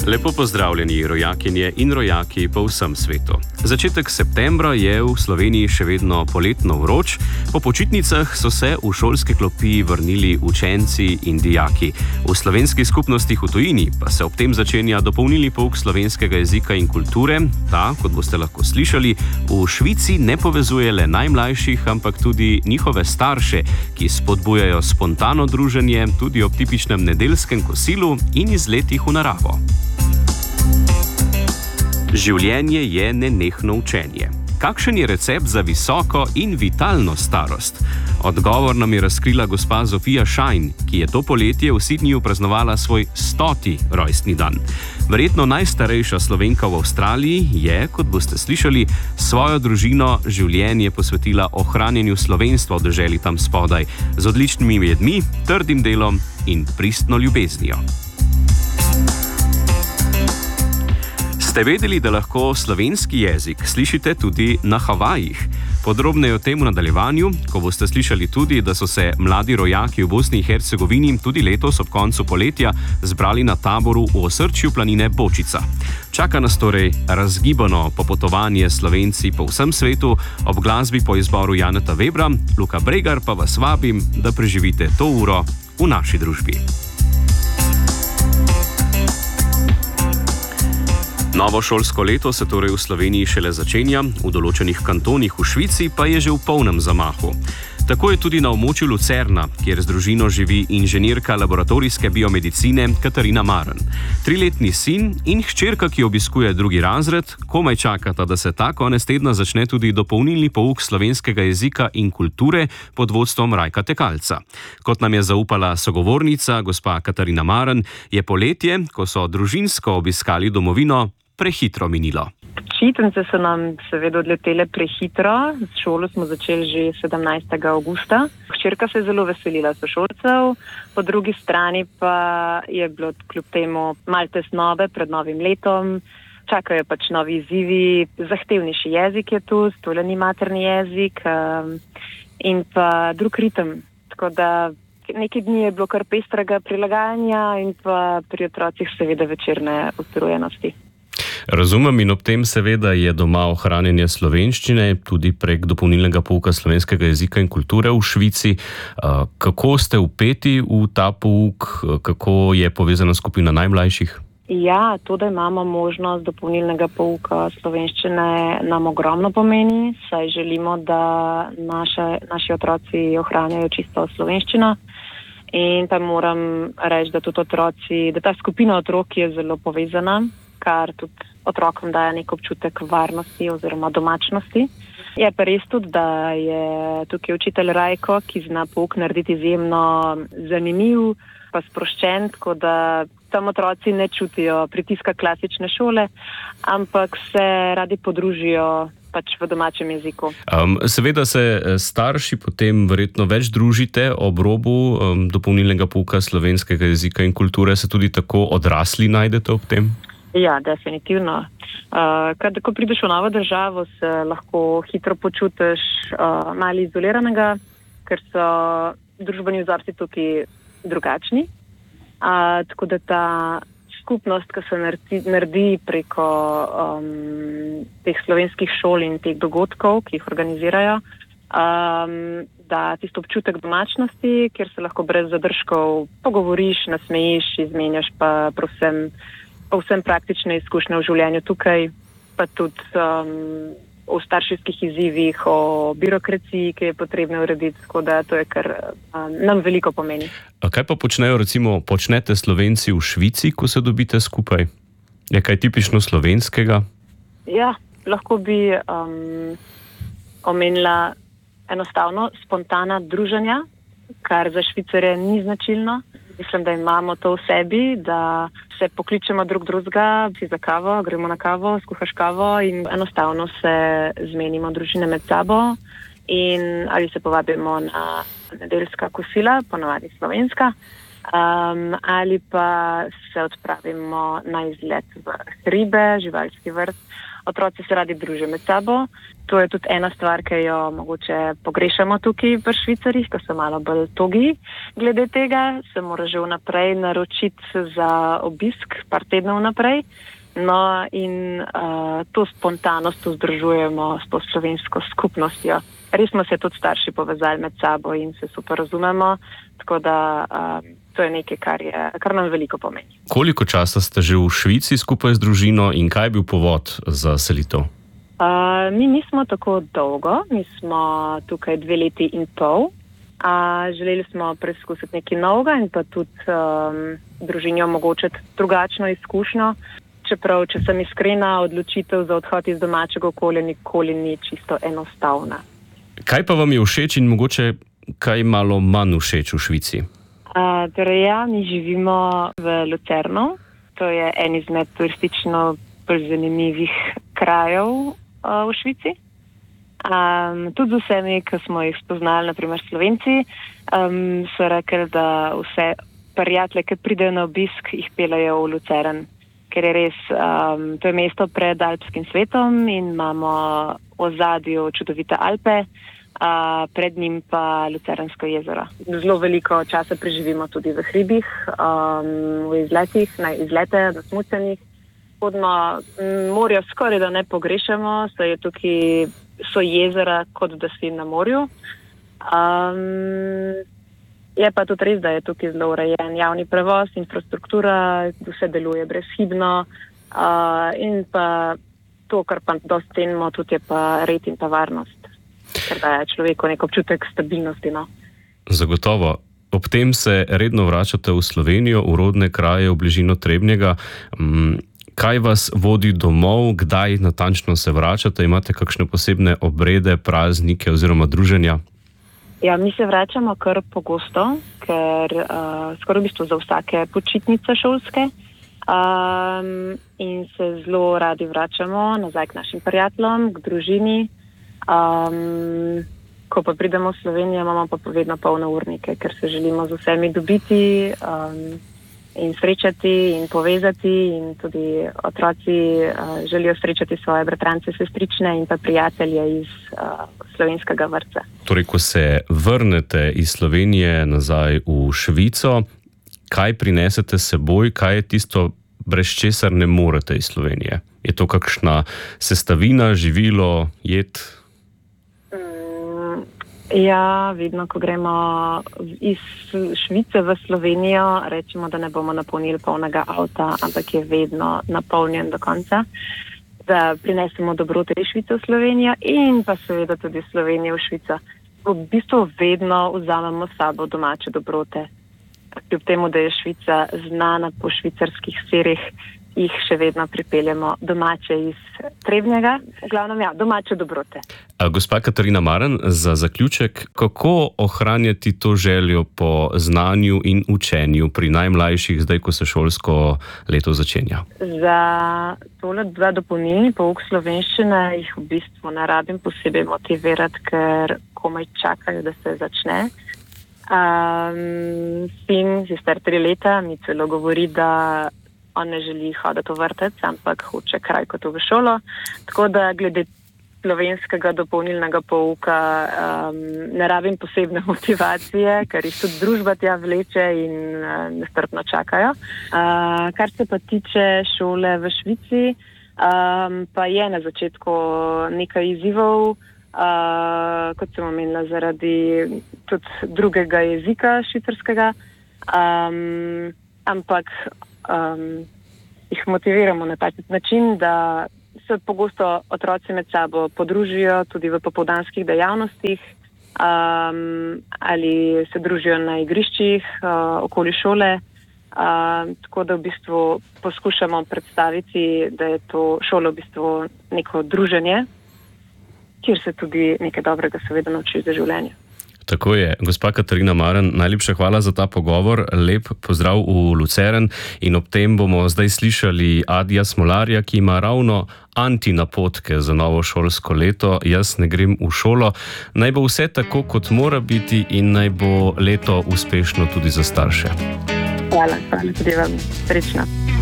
Lepo pozdravljeni rojakinje in rojaki po vsem svetu. Začetek septembra je v Sloveniji še vedno poletno vroč, po počitnicah so se v šolske klopi vrnili učenci in dijaki. V slovenskih skupnostih v tujini pa se ob tem začenja dopolnilni pouk slovenskega jezika in kulture. Ta, kot boste lahko slišali, v Švici ne povezuje le najmlajših, ampak tudi njihove starše, ki spodbujajo spontano druženje tudi ob tipičnem nedeljskem kosilu in izletih v naravo. Življenje je nenehno učenje. Kakšen je recept za visoko in vitalno starost? Odgovor nam je razkrila gospa Zofija Šajn, ki je to poletje v Sydneyju praznovala svoj 100. rojstni dan. Verjetno najstarejša Slovenka v Avstraliji je, kot boste slišali, svojo družino življenje posvetila ohranjanju slovenstva v deželi tam spodaj, z odličnimi jedmi, trdim delom in pristno ljubeznijo. Ste vedeli, da lahko slovenski jezik slišite tudi na Havajih? Podrobneje o tem v nadaljevanju, ko boste slišali tudi, da so se mladi rojaki v Bosni in Hercegovini tudi letos ob koncu poletja zbrali na taboru v osrčju planine Bočica. Čaka nas torej razgibano popotovanje Slovenci po vsem svetu ob glasbi po izboru Janeta Webra. Luka Bregar pa vas vabim, da preživite to uro v naši družbi. Novo šolsko leto se torej v Sloveniji šele začenja, v določenih kantonih v Švici pa je že v polnem zamahu. Tako je tudi na območju Lucerna, kjer z družino živi inženirka laboratorijske biomedicine Katarina Maren. 3-letni sin in hčerka, ki obiskuje 2. razred, komaj čakata, da se ta konec tedna začne tudi dopolnilni pouk slovenskega jezika in kulture pod vodstvom Rajka Tekalca. Kot nam je zaupala sogovornica, gospa Katarina Maren, je poletje, ko so družinsko obiskali domovino, prehitro minilo. Počitnice so nam seveda odletele prehitro. Z šolo smo začeli že 17. avgusta. Hčerka se je zelo veselila sošolcev, po drugi strani pa je bilo kljub temu malo tesnobe pred novim letom. Čakajo pač novi izzivi, zahtevnejši jezik je tu, tole ni materni jezik in pa drug ritem. Tako da nekaj dni je bilo kar pestrega prilagajanja in pa pri otrocih seveda večerne utrujenosti. Razumem in ob tem seveda je doma ohranjanje slovenščine tudi prek dopolnilnega pouka slovenskega jezika in kulture v Švici. Kako ste vpeti v ta pouk, kako je povezana skupina najmlajših? Ja, to, da imamo možnost dopolnilnega pouka slovenščine, nam ogromno pomeni, saj želimo, da naši otroci ohranjajo čisto slovenščino. In pa moram reči, da tudi otroci, da ta skupina otrok je zelo povezana, kar tudi otrokom daje nek občutek varnosti oziroma domačnosti. Je pa res tudi, da je tukaj učitelj Rajko, ki zna pouk narediti izjemno zanimiv, pa sproščen, tako da tam otroci ne čutijo pritiska klasične šole, ampak se radi podružijo pač v domačem jeziku. Seveda se starši potem verjetno več družite ob robu dopolnilnega pouka slovenskega jezika in kulture, se tudi tako odrasli najdete ob tem? Ja, definitivno. Ko prideš v novo državo, se lahko hitro počutiš malo izoliranega, ker so družbeni vzorci tukaj drugačni. Tako da ta skupnost, ki se naredi preko teh slovenskih šol in teh dogodkov, ki jih organizirajo, da tisto občutek domačnosti, kjer se lahko brez zadržkov pogovoriš, nasmejiš, izmenjaš pa povsem praktične izkušnje v življenju tukaj, pa tudi o starševskih izzivih, o birokraciji, ki je potrebno urediti, tako da to je kar nam veliko pomeni. Kaj pa počnete Slovenci v Švici, ko se dobite skupaj? Je kaj tipično slovenskega? Ja, lahko bi omenila enostavno spontana druženja, kar za Švicarje ni značilno. Mislim, da imamo to v sebi, da se pokličemo drug drugega, si za kavo, gremo na kavo, skuhaš kavo in enostavno se zmenimo družine med sabo in ali se povabimo na nedeljska kosila, ponavadi slovenska, ali pa se odpravimo na izlet v hribe, živalski vrt. Otroci se radi družijo med sabo. To je tudi ena stvar, ki jo mogoče pogrešamo tukaj v Švicarjih, ko so malo bolj togi. Glede tega se mora že vnaprej naročiti za obisk, par tednov naprej. No in to spontanost vzdržujemo s to slovensko skupnostjo. Res smo se tudi starši povezali med sabo in se super razumemo, tako da to je nekaj, kar nam veliko pomeni. Koliko časa ste že v Švici skupaj z družino in kaj je bil povod za selitev? Mi nismo tako dolgo, mi smo tukaj 2 leti in pol. Želeli smo preizkusiti nekaj novega in pa tudi družini omogočiti drugačno izkušnjo. Čeprav, če sem iskrena, odločitev za odhod iz domačega okolja nikoli ni čisto enostavna. Kaj pa vam je všeč in mogoče kaj malo manj všeč v Švici? Mi živimo v Lucernu. To je en izmed turistično bolj zanimivih krajev v Švici. Tudi z vsemi, ki smo jih spoznali, naprimer Slovenci, so rekli, da vse prijatelje, ki pridejo na obisk, jih peljejo v Lucern. Ker je res, to je mesto pred alpskim svetom in imamo v ozadju čudovite Alpe, pred njim pa Lucernsko jezero. Zelo veliko časa preživimo tudi v hribih, v izletih, na izlete, na smučanjih. Morja skoraj da ne pogrešamo, saj je tukaj so jezera, kot da si na morju. Je pa tudi res, da je tukaj zelo urejen javni prevoz, infrastruktura, vse deluje brezhibno in pa to, kar pa dosti cenimo, tudi je pa red in pa varnost, ker daje človeku nek občutek stabilnosti. No. Zagotovo. Ob tem se redno vračate v Slovenijo, v rodne kraje, v bližino Trebnjega. Kaj vas vodi domov, kdaj natančno se vračate? Imate kakšne posebne obrede, praznike oziroma druženja? Ja, mi se vračamo kar pogosto, ker skoraj v bistvu za vsake počitnice šolske in se zelo radi vračamo nazaj k našim prijateljem, k družini. Ko pa pridemo v Slovenijo, imamo pa vedno polne urnike, ker se želimo z vsemi dobiti in srečati in povezati in tudi otroci želijo srečati svoje bratrance, sestrične in pa prijatelje iz slovenskega vrtca. Torej, ko se vrnete iz Slovenije nazaj v Švico, kaj prinesete s seboj, kaj je tisto, brez česar ne morete iz Slovenije? Je to kakšna sestavina, živilo, jed? Ja, vedno, ko gremo iz Švice v Slovenijo, rečemo, da ne bomo napolnili polnega avta, ampak je vedno napolnjen do konca. Da prinesemo dobrote iz Švice v Slovenijo in pa seveda tudi Slovenijo v Švico. V bistvu vedno vzamemo s sabo domače dobrote. Kljub temu, da je Švica znana po švicarskih sirih, jih še vedno pripeljemo domače iz Trebnjega. V glavnem, ja, domače dobrote. Gospa Katarina Maran, za zaključek, kako ohranjati to željo po znanju in učenju pri najmlajših, zdaj, ko se šolsko leto začenja? Za tole 2 dopolnilni pouk slovenščine jih v bistvu ne rabim posebej motivirati, ker komaj čakajo, da se začne. Sin je star 3 leta, mi celo govori, da on ne želi hoditi v vrtec, ampak hoče kraj kot v šolo. Tako da glede slovenskega dopolnilnega pouka ne rabim posebne motivacije, ker jih tudi družba tja vleče in nestrpno čakajo. Kar se pa tiče šole v Švici, pa je na začetku nekaj izzivov, kot sem omenila, zaradi tudi drugega jezika švicarskega, ampak jih motiviramo na tak način, da se pogosto otroci med sabo podružijo tudi v popoldanskih dejavnostih ali se družijo na igriščih okoli šole. Tako da v bistvu poskušamo predstaviti, da je to šolo v bistvu neko druženje, kjer se tudi nekaj dobrega seveda nauči za življenje. Tako je. Gospa Katarina Maran, najlepša hvala za ta pogovor. Lep pozdrav v Lucern in ob tem bomo zdaj slišali Adija Smolarja, ki ima ravno antinapotke za novo šolsko leto. Jaz ne grem v šolo. Naj bo vse tako, kot mora biti in naj bo leto uspešno tudi za starše. Hvala tudi vam. Srečno.